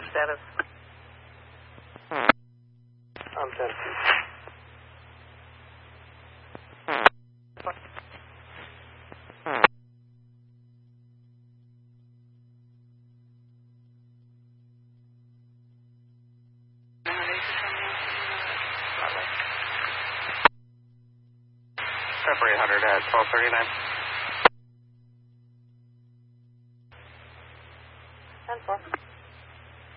status? I'm 10 feet. February 100 at 1239.